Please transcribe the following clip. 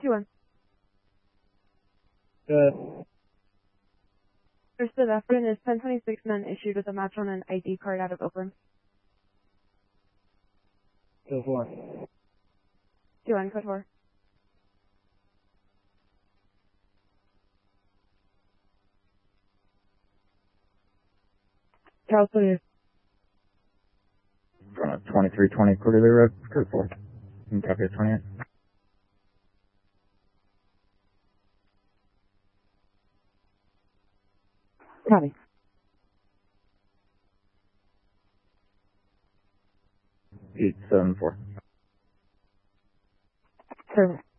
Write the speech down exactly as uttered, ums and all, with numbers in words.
two one. Good. Understood. Afternoon is ten twenty-six, men issued with a match on an I D card out of Oakland. Go four. two one, code four. Charles, please. twenty-three twenty Quarterly Road, code four. Can you copy at twenty-eight? Copy. eight seven four. Service.